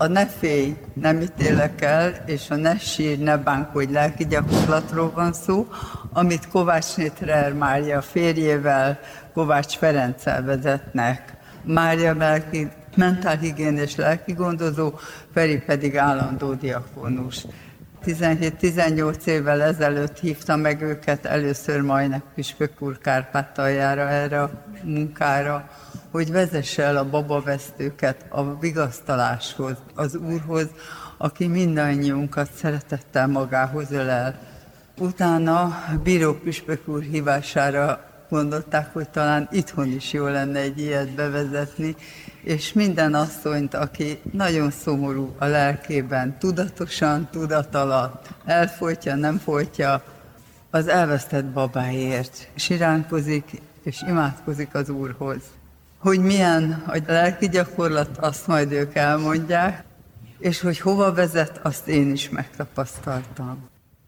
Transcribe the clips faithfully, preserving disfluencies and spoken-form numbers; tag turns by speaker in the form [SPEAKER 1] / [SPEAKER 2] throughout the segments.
[SPEAKER 1] A ne félj, nem ítélek el, és a ne sírj, ne bánkodj lelki gyakorlatról van szó, amit Kovácsné Trer Mária férjével, Kovács Ferenccel vezetnek. Mária lelki, mentálhigiénés lelki gondozó, Feri pedig állandó diakónus. tizenhét-tizennyolc évvel ezelőtt hívta meg őket először Majnek püspök úr Kárpátaljára erre a munkára, hogy vezesse el a babavesztőket a vigasztaláshoz, az Úrhoz, aki mindannyiunkat szeretettel magához ölel. Utána bíró püspök úr hívására gondolták, hogy talán itthon is jó lenne egy ilyet bevezetni, és minden asszonyt, aki nagyon szomorú a lelkében, tudatosan, tudat alatt, elfolytja, nem folytja, az elvesztett babáért siránkozik és imádkozik az Úrhoz. Hogy milyen a lelki gyakorlat, azt majd ők elmondják, és hogy hova vezet, azt én is megtapasztaltam.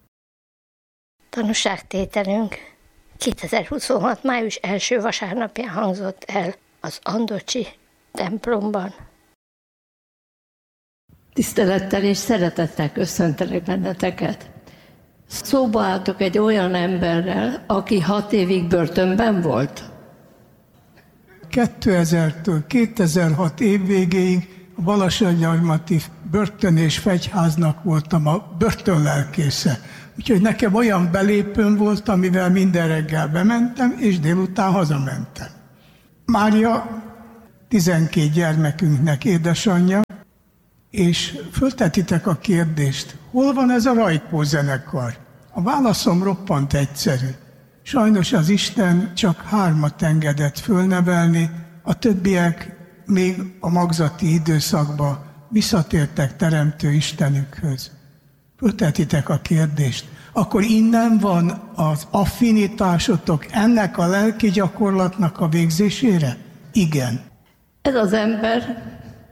[SPEAKER 2] Tanúságtételünk kétezer-huszonhat. május első vasárnapján hangzott el az Andocsi templomban.
[SPEAKER 3] Tisztelettel és szeretettel köszöntelek benneteket. Szóba álltok egy olyan emberrel, aki hat évig börtönben volt.
[SPEAKER 4] kétezertől kétezer-hat év végéig a Balassagyarmati börtön és fegyháznak voltam a börtönlelkésze. Úgyhogy nekem olyan belépőm volt, amivel minden reggel bementem, és délután hazamentem. Mária tizenkét gyermekünknek édesanyja, és föltetitek a kérdést, hol van ez a Rajkó zenekar? A válaszom roppant egyszerű. Sajnos az Isten csak hármat engedett fölnevelni, a többiek még a magzati időszakban visszatértek Teremtő Istenükhöz. Föltetitek a kérdést, akkor innen van az affinitásotok ennek a lelki gyakorlatnak a végzésére? Igen.
[SPEAKER 3] Ez az ember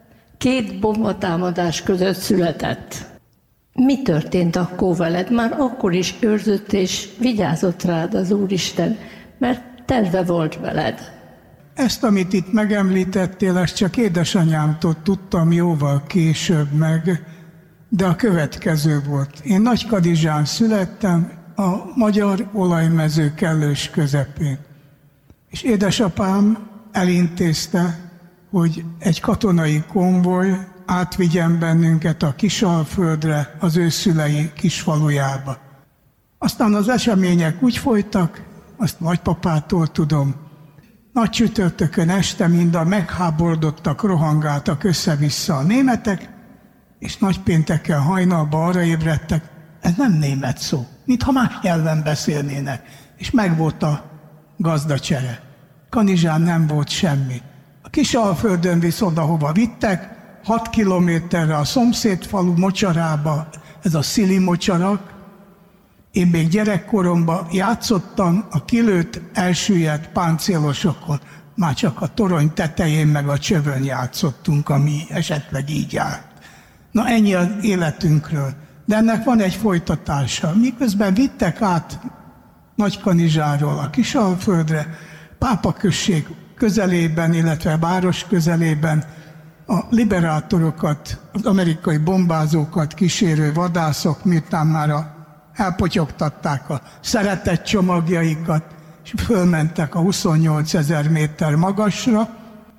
[SPEAKER 3] két bombatámadás között született. Mi történt akkor veled? Már akkor is őrzött és vigyázott rád az Úristen, mert terve volt veled.
[SPEAKER 4] Ezt, amit itt megemlítettél, ezt csak édesanyámtól tudtam jóval később meg, de a következő volt. Én Nagykanizsán születtem, a magyar olajmező kellős közepén. És édesapám elintézte, hogy egy katonai konvoj átvigyen bennünket a Kisalföldre, az ő szülei kisfalujába. Aztán az események úgy folytak, azt nagypapától tudom, nagy csütörtökön este mind a megháborodottak, rohangáltak össze-vissza a németek, és nagypénteken hajnalban arra ébredtek, ez nem német szó, mintha más nyelven beszélnének, és megvolt a gazdacsere. Kanizsán nem volt semmi. A Kisalföldön viszont, ahova vittek, hat kilométerre a szomszéd falu mocsarába, ez a Szili mocsarak, én még gyerekkoromban játszottam a kilőtt, elsüllyedt páncélosokon. Már csak a torony tetején meg a csövön játszottunk, ami esetleg így állt. Na ennyi az életünkről. De ennek van egy folytatása. Miközben vittek át Nagykanizsáról a Kisalföldre, Pápaközség közelében, illetve város közelében a liberátorokat, az amerikai bombázókat kísérő vadászok, miután már elpotyogtatták a szeretett csomagjaikat, és fölmentek a huszonnyolcezer méter magasra,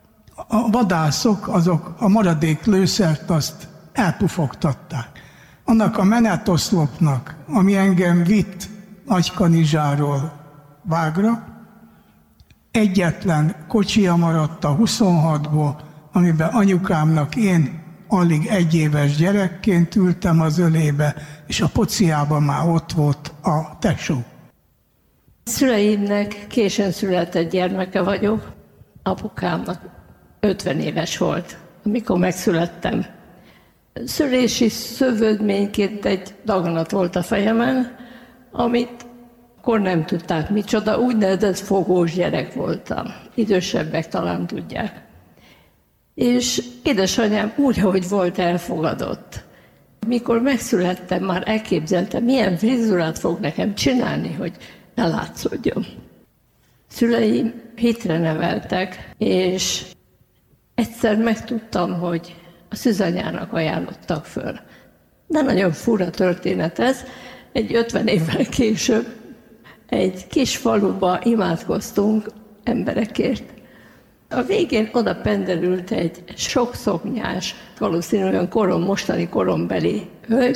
[SPEAKER 4] a vadászok azok a maradék lőszert azt elpufogtatták. Annak a menetoszlopnak, ami engem vitt Nagykanizsáról Vágra, egyetlen kocsia maradt a huszonhatból, amiben anyukámnak én alig egyéves gyerekként ültem az ölébe, és a pociában már ott volt a tesó.
[SPEAKER 3] Szüleimnek későn született gyermeke vagyok, apukámnak ötven éves volt, amikor megszülettem. Szülési szövődményként egy daganat volt a fejemen, amit akkor nem tudták micsoda, úgynevezett fogós gyerek voltam. Idősebbek talán tudják. És édesanyám úgy, ahogy volt, elfogadott. Mikor megszülettem, már elképzeltem, milyen frizurát fog nekem csinálni, hogy ne látszódjon. Szüleim hitre neveltek, és egyszer megtudtam, hogy a szűzanyának ajánlottak föl. De nagyon fura történet ez. Egy ötven évvel később egy kis faluba imádkoztunk emberekért. A végén oda penderült egy sokszoknyás, valószínűleg olyan korom, mostani korombeli hölgy,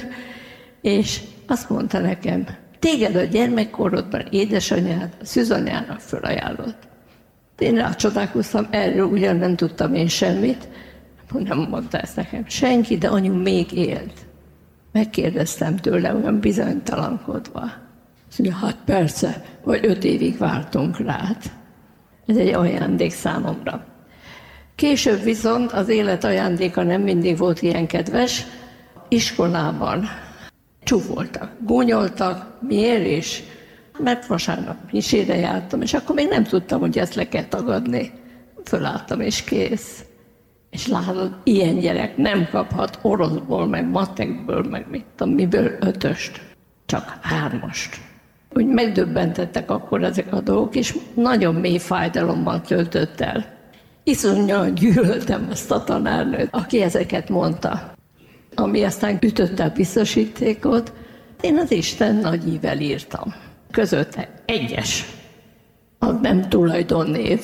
[SPEAKER 3] és azt mondta nekem, téged a gyermekkorodban édesanyád a szűzanyának fölajánlott. Én rácsodálkoztam, erről ugyan nem tudtam én semmit, nem mondta ezt nekem senki, de anyu még élt. Megkérdeztem tőle olyan bizonytalankodva. Azt mondja, hát persze, vagy öt évig vártunk rád. Ez egy ajándék számomra. Később viszont az élet ajándéka nem mindig volt ilyen kedves. Iskolában csúfoltak, gúnyoltak, miért is? Mert vasárnap misére jártam, és akkor még nem tudtam, hogy ezt le kell tagadni. Fölálltam, és kész. És látod, ilyen gyerek nem kaphat oroszból, meg matekből, meg mit tudom, miből ötöst, csak hármast. Úgy megdöbbentettek akkor ezek a dolgok, és nagyon mély fájdalommal töltött el. Iszonyan gyűlöltem azt a tanárnőt, aki ezeket mondta. Ami aztán ütötte a biztosítékot, én az Isten nagy ível írtam. Közötte egyes, az nem tulajdonnév.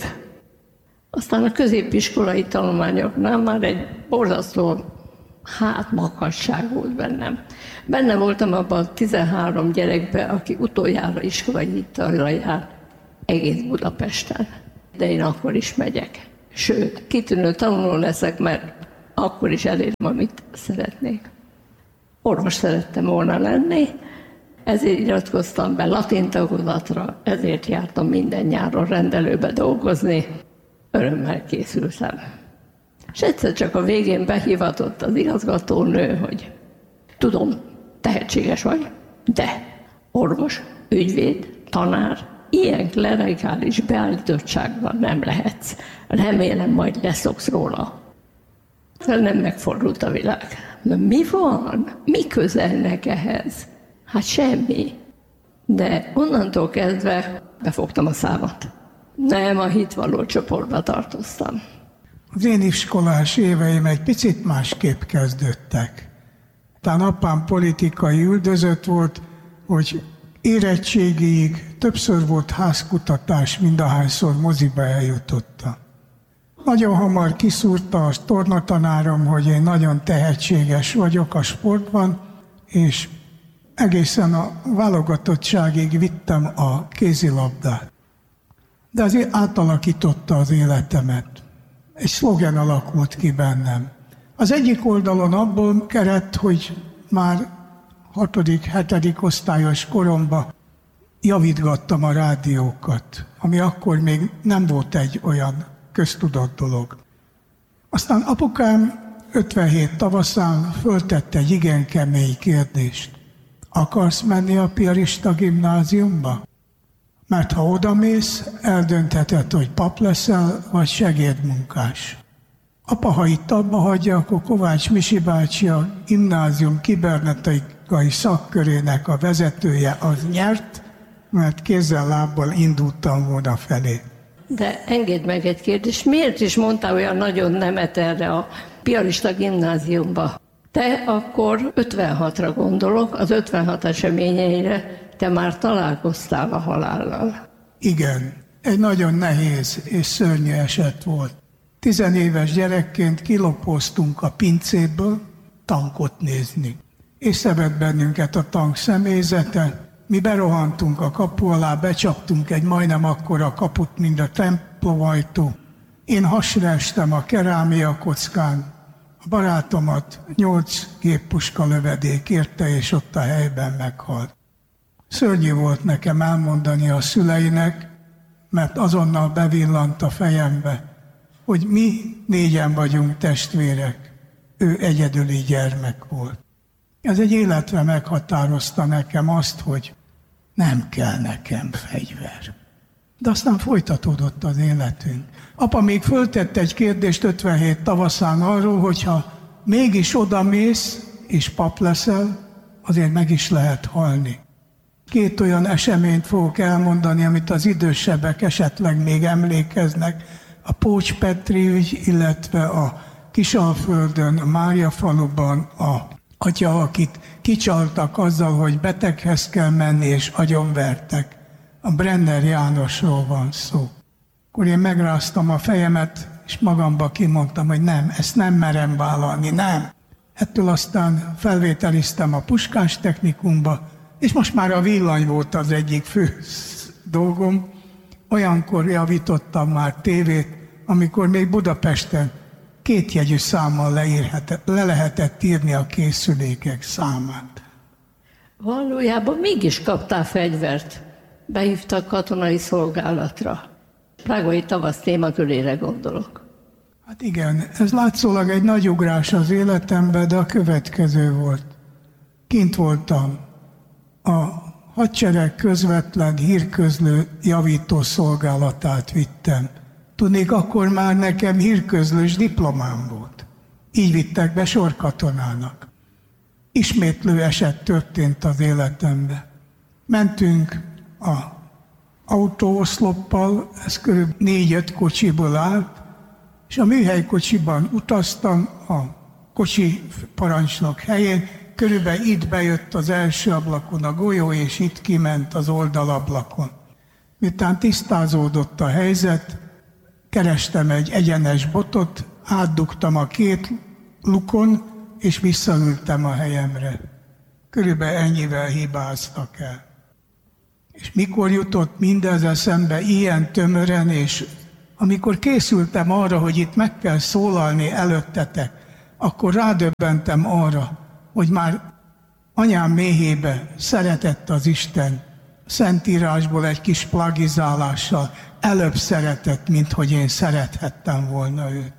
[SPEAKER 3] Aztán a középiskolai tanulmányoknál már egy borzasztó hát makasság volt bennem. Benne voltam abban a tizenhárom gyerekben, aki utoljára iskolai italra jár egész Budapesten. De én akkor is megyek. Sőt, kitűnő tanuló leszek, mert akkor is elérem, amit szeretnék. Orvos szerettem volna lenni, ezért iratkoztam be latin tagozatra, ezért jártam minden nyáron rendelőbe dolgozni. Örömmel készültem. És egyszer csak a végén behívatott az igazgatónő, hogy tudom, tehetséges vagy, de orvos, ügyvéd, tanár, ilyen klerikális beállítottságban nem lehetsz. Remélem, majd leszoksz róla. Nem megfordult a világ. De mi van? Mi közelnek ehhez? Hát semmi. De onnantól kezdve befogtam a számat. Nem, a hitvalló csoportba tartoztam.
[SPEAKER 4] Az én iskolás éveim egy picit másképp kezdődtek. Talán apám politikai üldözött volt, hogy érettségig többször volt házkutatás, mindahányszor moziba eljutotta. Nagyon hamar kiszúrta a tornatanárom, hogy én nagyon tehetséges vagyok a sportban, és egészen a válogatottságig vittem a kézilabdát. De azért átalakította az életemet. Egy szlogen alakult ki bennem. Az egyik oldalon abból kerett, hogy már hatodik, hetedik osztályos koromban javítgattam a rádiókat, ami akkor még nem volt egy olyan köztudott dolog. Aztán apukám ötvenhét tavaszán föltette egy igen kemény kérdést. Akarsz menni a piarista gimnáziumba? Mert ha odamész, eldöntheted, hogy pap leszel, vagy segédmunkás. Apa, ha itt abba hagyja, akkor Kovács Misi bácsi, a gimnázium kibernetikai szakkörének a vezetője, az nyert, mert kézzel-lábbal indultam volna felé.
[SPEAKER 3] De engedd meg egy kérdést, miért is mondtál olyan nagyon nemet erre a piarista gimnáziumba? Te akkor ötvenhatra gondolok, az ötvenhat eseményeire te már találkoztál a halállal.
[SPEAKER 4] Igen, egy nagyon nehéz és szörnyű eset volt. Tizenéves gyerekként kilopóztunk a pincéből tankot nézni. Észrevett bennünket a tank személyzete, mi berohantunk a kapu alá, becsaptunk egy majdnem akkora kaput, mint a templomajtó. Én hasra estem a kerámia kockán, a barátomat nyolc géppuska lövedék érte, és ott a helyben meghalt. Szörnyű volt nekem elmondani a szüleinek, mert azonnal bevillant a fejembe, hogy mi négyen vagyunk testvérek, ő egyedüli gyermek volt. Ez egy életre meghatározta nekem azt, hogy nem kell nekem fegyver. De aztán folytatódott az életünk. Apa még föltette egy kérdést ötvenhét tavaszán arról, hogyha mégis odamész és pap leszel, azért meg is lehet halni. Két olyan eseményt fogok elmondani, amit az idősebbek esetleg még emlékeznek. A Pócs Petri ügy, illetve a Kisalföldön, a Máriafaluban a atya, akit kicsaltak azzal, hogy beteghez kell menni, és agyonvertek. A Brenner Jánosról van szó. Akkor én megráztam a fejemet, és magamba kimondtam, hogy nem, ezt nem merem vállalni, nem. Ettől aztán felvételiztem a Puskás Technikumba, és most már a villany volt az egyik fő dolgom. Olyankor javítottam már tévét, amikor még Budapesten kétjegyű számmal leírhetett, le lehetett írni a készülékek számát.
[SPEAKER 3] Valójában mégis kaptál fegyvert. Behívtak katonai szolgálatra. Prágai tavasz témakörére gondolok.
[SPEAKER 4] Hát igen, ez látszólag egy nagy ugrás az életemben, de a következő volt. Kint voltam. A hadsereg közvetlen hírközlő javító szolgálatát vittem. Tudnék, akkor már nekem hírközlős diplomám volt. Így vittek be sorkatonának. Ismétlő eset történt az életemben. Mentünk a autóoszloppal, ez körülbelül négy-öt kocsiból állt, és a műhelykocsiban utaztam a kocsi parancsnok helyén, körülbelül itt bejött az első ablakon a golyó, és itt kiment az oldalablakon. Miután tisztázódott a helyzet, kerestem egy egyenes botot, átdugtam a két lukon, és visszaültem a helyemre. Körülbelül ennyivel hibáztak el. És mikor jutott mindez eszembe ilyen tömören, és amikor készültem arra, hogy itt meg kell szólalni előttetek, akkor rádöbbentem arra, hogy már anyám méhébe szeretett az Isten, Szentírásból egy kis plagizálással előbb szeretett, mint hogy én szerethettem volna őt.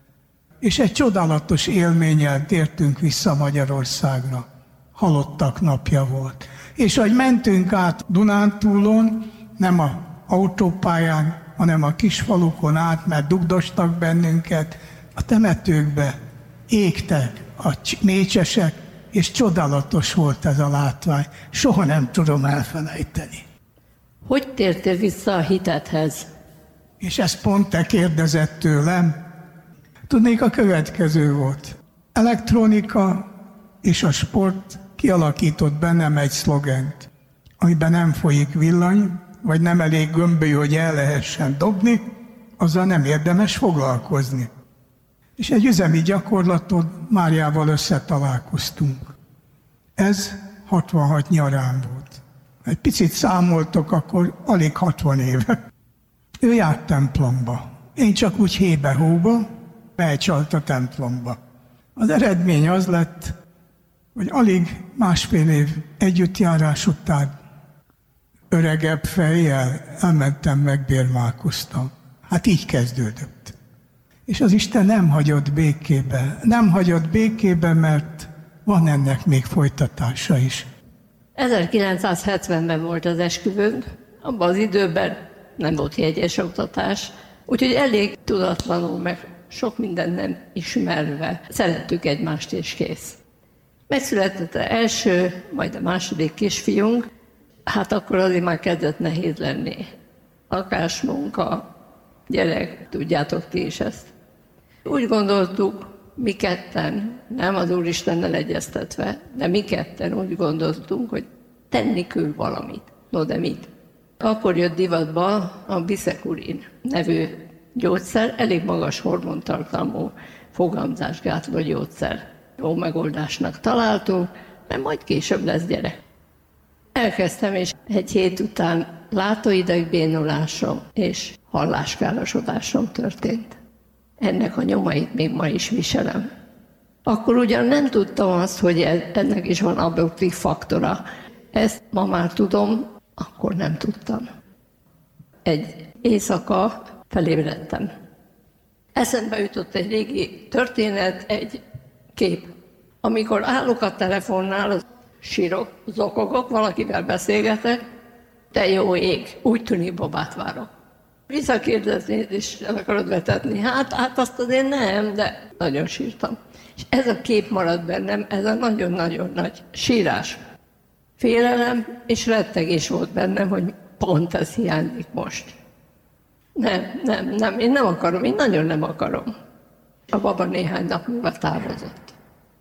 [SPEAKER 4] És egy csodálatos élménnyel tértünk vissza Magyarországra. Halottak napja volt. És ahogy mentünk át Dunántúlon, nem az autópályán, hanem a kisfalukon át, mert dugdostak bennünket, a temetőkbe égtek a mécsesek, és csodálatos volt ez a látvány. Soha nem tudom elfelejteni.
[SPEAKER 3] Hogy tértél vissza a hitedhez?
[SPEAKER 4] És ezt pont te kérdezett tőlem. Tudnék, a következő volt. Elektronika és a sport kialakított bennem egy szlogent, amiben nem folyik villany, vagy nem elég gömböly, hogy el lehessen dobni, azzal nem érdemes foglalkozni. És egy üzemi gyakorlaton Máriával összetalálkoztunk. Ez hatvanhat nyarán volt. Egy picit számoltok, akkor alig hatvan éve. Ő járt templomba. Én csak úgy hébe-hóba, becsalt a templomba. Az eredmény az lett, hogy alig másfél év együttjárás után öregebb fejjel elmentem, megbérmálkoztam. Hát így kezdődött. És az Isten nem hagyott békébe. Nem hagyott békébe, mert van ennek még folytatása is.
[SPEAKER 3] ezerkilencszázhetvenben volt az esküvőnk, abban az időben nem volt jegyes oktatás, úgyhogy elég tudatlanul, meg sok mindent nem ismerve szerettük egymást, és kész. Megszületett az első, majd a második kisfiunk, hát akkor azért már kezdett nehéz lenni. Lakásmunka, gyerek, tudjátok ti is ezt. Úgy gondoltuk, mi ketten, nem az Úristennel egyeztetve, de mi ketten úgy gondoltunk, hogy tenni kell valamit. No, de mit? Akkor jött divatba a Biszekurin nevű gyógyszer, elég magas hormontartalmú fogamzásgátló gyógyszer. Jó megoldásnak találtuk, mert majd később lesz gyerek. Elkezdtem, és egy hét után látóidegbénulásom és halláskárosodásom történt. Ennek a nyomait még ma is viselem. Akkor ugyan nem tudtam azt, hogy ennek is van abortív faktora. Ezt ma már tudom, akkor nem tudtam. Egy éjszaka felébredtem. Eszembe jutott egy régi történet, egy kép. Amikor állok a telefonnál, sírok, zokogok, valakivel beszélgetek, de jó ég, úgy tűnik babát várok. Visszakérdezni, és el akarod vetetni. Hát, hát azt azért nem, de nagyon sírtam. És ez a kép maradt bennem, ez a nagyon-nagyon nagy sírás. Félelem és rettegés volt bennem, hogy pont ez hiányzik most. Nem, nem, nem, én nem akarom, én nagyon nem akarom. a baba néhány nap múlva távozott.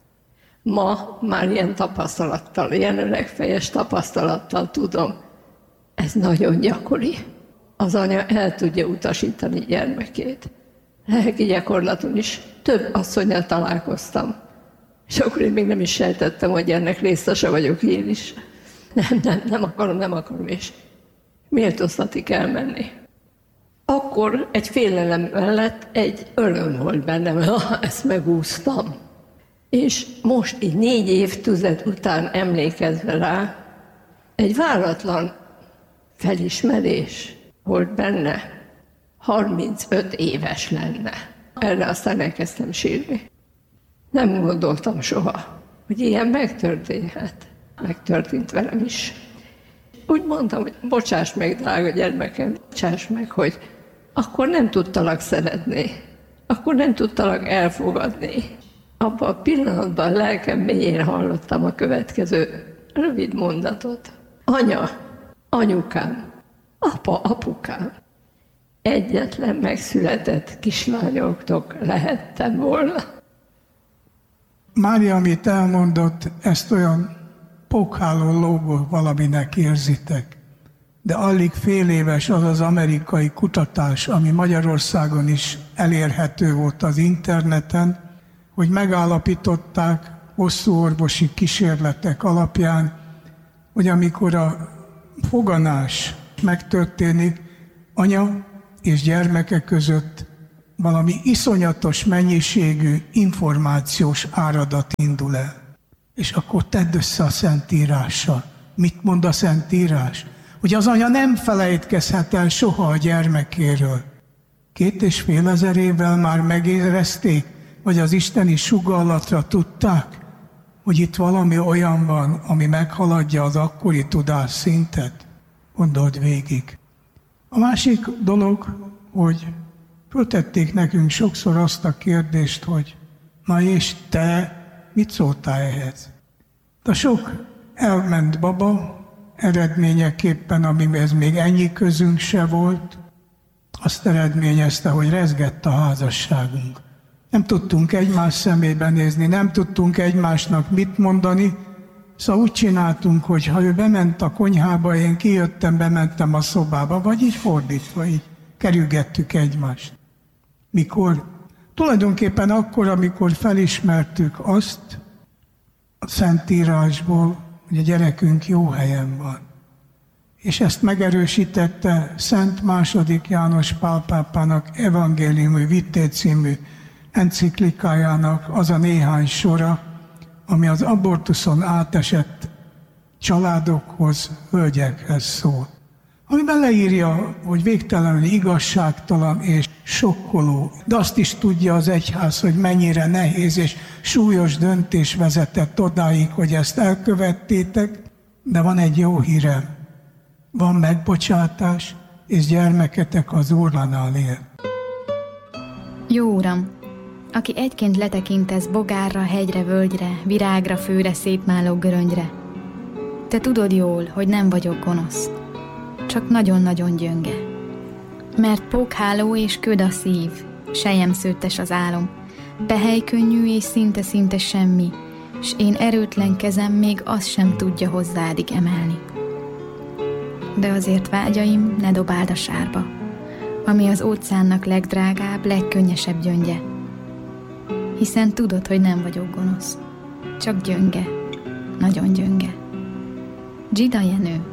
[SPEAKER 3] Ma már ilyen tapasztalattal, ilyen öregfejes tapasztalattal tudom, ez nagyon gyakori. Az anya el tudja utasítani gyermekét. Lelki gyakorlaton is több asszonnyal találkoztam. És akkor én még nem is sejtettem, hogy ennek részese vagyok én is. Nem, nem, nem akarom, nem akarom, és méltóztatik elmenni. Akkor egy félelem mellett egy öröm volt bennem, ha ezt megúsztam. És most így négy évtized után emlékezve rá, egy váratlan felismerés volt benne. harmincöt éves lenne. Erre aztán elkezdtem sírni. Nem gondoltam soha, hogy ilyen megtörténhet. Megtörtént velem is. Úgy mondtam, hogy bocsáss meg, drága gyermekem, bocsáss meg, hogy akkor nem tudtalak szeretni, akkor nem tudtalak elfogadni. Abban a pillanatban a lelkem mélyén hallottam a következő rövid mondatot. Anya, anyukám, apa, apukám, egyetlen megszületett kislányoktok lehettem volna.
[SPEAKER 4] Mária, amit elmondott, ezt olyan pókháló lógó valaminek érzitek. De alig fél éves az az amerikai kutatás, ami Magyarországon is elérhető volt az interneten, hogy megállapították hosszú orvosi kísérletek alapján, hogy amikor a foganás megtörténik, anya és gyermeke között valami iszonyatos mennyiségű információs áradat indul el. És akkor tedd össze a Szentírással. Mit mond a Szentírás? Hogy az anya nem felejtkezhet el soha a gyermekéről. Két és fél ezer évvel már megérezték, vagy az isteni sugallatra tudták, hogy itt valami olyan van, ami meghaladja az akkori tudásszintet. Gondold végig. A másik dolog, hogy föltették nekünk sokszor azt a kérdést, hogy na és te mit szóltál ehhez? De sok elment baba, eredményeképpen, amihez még ennyi közünk se volt, azt eredményezte, hogy rezgett a házasságunk. Nem tudtunk egymás szemébe nézni, nem tudtunk egymásnak mit mondani, szóval úgy csináltunk, hogy ha ő bement a konyhába, én kijöttem, bementem a szobába, vagy így fordítva, így kerülgettük egymást. Mikor? Tulajdonképpen akkor, amikor felismertük azt a Szentírásból, hogy a gyerekünk jó helyen van. És ezt megerősítette Szent második János Pál pápának Evangéliumi Vitae című enciklikájának az a néhány sora, ami az abortuszon átesett családokhoz, hölgyekhez szól. Amiben leírja, hogy végtelenül igazságtalan és sokkoló, de azt is tudja az egyház, hogy mennyire nehéz és súlyos döntés vezetett odáig, hogy ezt elkövettétek, de van egy jó hírem. Van megbocsátás, és gyermeketek az Úrnál él.
[SPEAKER 5] Jó Uram, aki egyként letekintesz bogárra, hegyre, völgyre, virágra, főre, szétmáló göröngyre, te tudod jól, hogy nem vagyok gonosz, csak nagyon-nagyon gyönge. Mert pókháló és köd a szív, selyemszőttes az álom, pehely könnyű és szinte-szinte semmi, s én erőtlen kezem még azt sem tudja hozzádig emelni. De azért vágyaim ne dobáld a sárba, ami az óceánnak legdrágább, legkönnyesebb gyöngye. Hiszen tudod, hogy nem vagyok gonosz, csak gyönge, nagyon gyönge. Dzsida Jenő.